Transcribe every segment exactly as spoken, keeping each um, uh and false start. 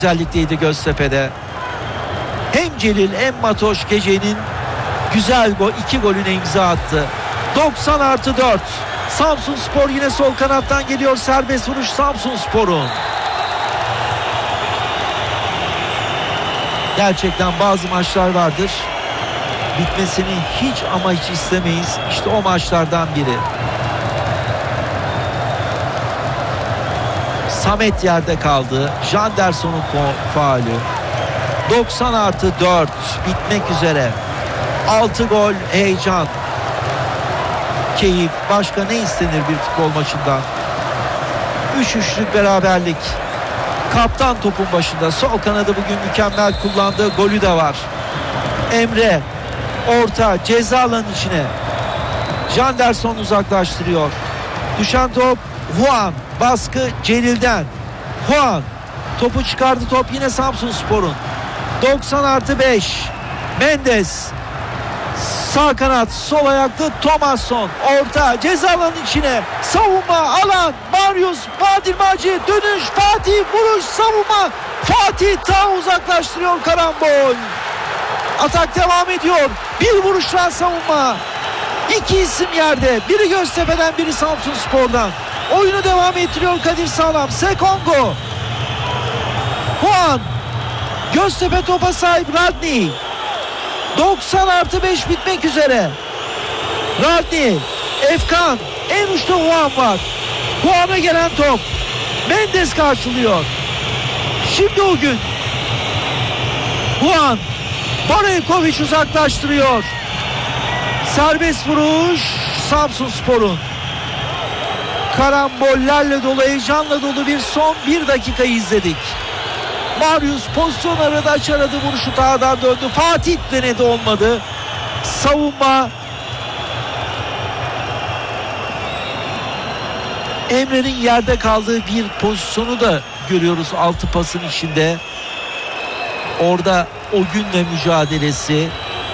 özellikliydi Göztepe'de. Hem Celil hem Matoş gecenin güzel gol, iki golüne imza attı. doksan artı dört. Samsunspor yine sol kanattan geliyor. Serbest vuruş Samsunspor'un. Gerçekten bazı maçlar vardır, bitmesini hiç ama hiç istemeyiz. İşte o maçlardan biri. Samet yerde kaldı. Janderson'un faulü. doksan artı dört bitmek üzere. altı gol, heyecan, keyif. Başka ne istenir bir futbol maçından? üç üçlük beraberlik. Kaptan topun başında. Sol kanadı bugün mükemmel kullandığı golü de var. Emre orta ceza alanının içine. Janderson uzaklaştırıyor. Düşen top Juan. Baskı Celil'den. Juan topu çıkardı, top yine Samsunspor'un. doksan artı beş. Mendes sağ kanat, sol ayaklı Thomasson. Orta ceza alanının içine. Savunma alan. Marius Badilmacı dönüş. Fatih vuruş savunma. Fatih ta uzaklaştırıyor, karambol. Atak devam ediyor. Bir vuruşla savunma. İki isim yerde. Biri Göztepe'den, biri Samsunspor'dan. Oyunu devam ettiriyor Kadir Sağlam. Sekongo. Juan. Göztepe topa sahip. Radni. doksan artı beş bitmek üzere. Radni. Efkan. En uçta Juan var. Juan'a gelen top. Mendes karşılıyor. Şimdi o gün. Juan. Borejković uzaklaştırıyor. Serbest vuruş Samsunspor'un. Karambollerle dolu, heyecanla dolu bir son bir dakikayı izledik. Marius pozisyon aradı, aç aradı, vuruşu tağdan döndü. Fatih denedi, olmadı. Savunma. Emre'nin yerde kaldığı bir pozisyonu da görüyoruz altı pasın içinde. Orada o günle mücadelesi.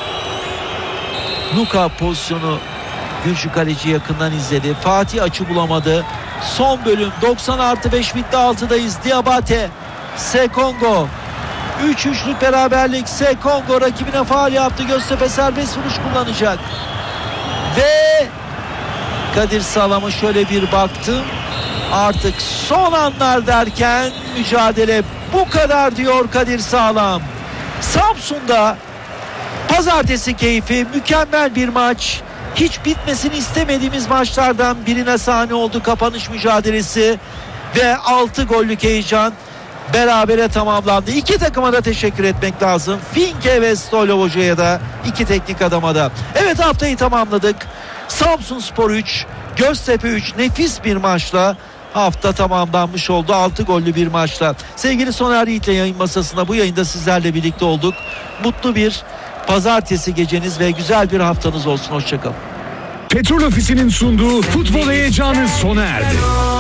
Luka pozisyonu Gülşü kaleci yakından izledi. Fatih açı bulamadı. Son bölüm doksan artı beş bitti, altıdayız. Diabate, Sekongo. üç üçlük beraberlik. Sekongo rakibine faul yaptı. Göztepe serbest vuruş kullanacak. Ve Kadir Sağlam'a şöyle bir baktım. Artık son anlar derken mücadele bu kadar diyor Kadir Sağlam. Samsun'da pazartesi keyfi, mükemmel bir maç. Hiç bitmesini istemediğimiz maçlardan birine sahne oldu kapanış mücadelesi ve altı gollük heyecan berabere tamamlandı. İki takıma da teşekkür etmek lazım. Finke ve Stoylov Hoca'ya da, iki teknik adama da. Evet, haftayı tamamladık. Samsunspor üç, Göztepe üç, nefis bir maçla hafta tamamlanmış oldu. altı gollü bir maçla. Sevgili Soner Yiğit'le yayın masasında bu yayında sizlerle birlikte olduk. Mutlu bir pazartesi geceniz ve güzel bir haftanız olsun. Hoşçakalın. Petrol Ofisi'nin sunduğu futbol heyecanı sona erdi.